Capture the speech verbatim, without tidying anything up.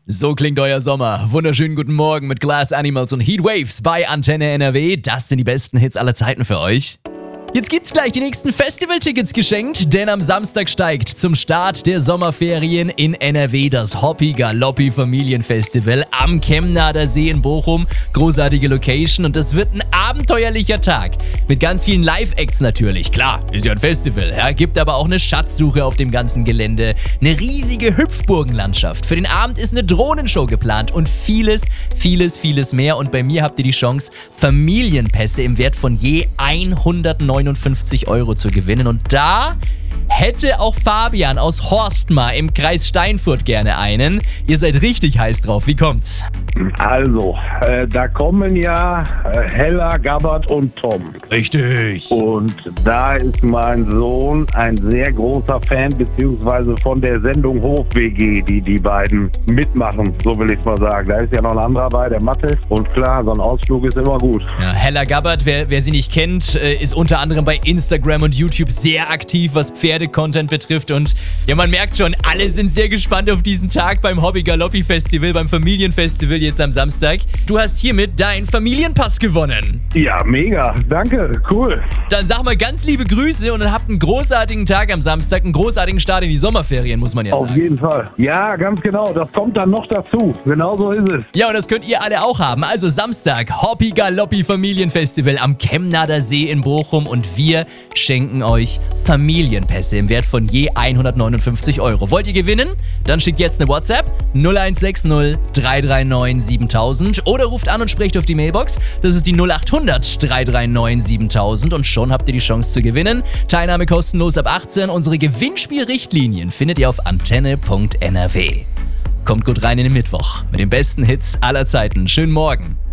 So klingt euer Sommer. Wunderschönen guten Morgen mit Glass Animals und Heatwaves bei Antenne N R W. Das sind die besten Hits aller Zeiten für euch. Jetzt gibt's gleich die nächsten Festivaltickets geschenkt, denn am Samstag steigt zum Start der Sommerferien in N R W das Hoppi Galoppi Familienfestival am Kemnader See in Bochum. Großartige Location und das wird ein abenteuerlicher Tag. Mit ganz vielen Live-Acts natürlich. Klar, ist ja ein Festival, ja? Gibt aber auch eine Schatzsuche auf dem ganzen Gelände. Eine riesige Hüpfburgenlandschaft. Für den Abend ist eine Drohnenshow geplant und vieles, vieles, vieles mehr. Und bei mir habt ihr die Chance, Familienpässe im Wert von je hundertneunundfünfzig Euro zu gewinnen. Und da hätte auch Fabian aus Horstmar im Kreis Steinfurt gerne einen. Ihr seid richtig heiß drauf. Wie kommt's? Also, äh, da kommen ja äh, Hella, Gabbard und Tom. Richtig. Und da ist mein Sohn ein sehr großer Fan, beziehungsweise von der Sendung Hof-W G, die die beiden mitmachen, so will ich mal sagen. Da ist ja noch ein anderer bei, der Mathe. Und klar, so ein Ausflug ist immer gut. Ja, Hella Gabbard, wer, wer sie nicht kennt, ist unter anderem bei Instagram und YouTube sehr aktiv, was Pferde-Content betrifft. Und ja, man merkt schon, alle sind sehr gespannt auf diesen Tag beim Hoppi Galoppi Festival, beim Familienfestival jetzt am Samstag. Du hast hiermit deinen Familienpass gewonnen. Ja, mega. Danke. Cool. Dann sag mal ganz liebe Grüße und dann habt einen großartigen Tag am Samstag, einen großartigen Start in die Sommerferien, muss man ja Auf sagen. Auf jeden Fall. Ja, ganz genau. Das kommt dann noch dazu. Genau so ist es. Ja, und das könnt ihr alle auch haben. Also Samstag, Hoppi Galoppi Familienfestival am Kemnader See in Bochum und wir schenken euch Familienpässe im Wert von je hundertneunundfünfzig Euro. Wollt ihr gewinnen? Dann schickt jetzt eine WhatsApp null eins sechs null drei drei neun siebentausend oder ruft an und sprecht auf die Mailbox. Das ist die null acht hundert drei drei neun siebentausend und schon habt ihr die Chance zu gewinnen. Teilnahme kostenlos ab achtzehn. Unsere Gewinnspielrichtlinien findet ihr auf antenne punkt n r w. Kommt gut rein in den Mittwoch mit den besten Hits aller Zeiten. Schönen Morgen.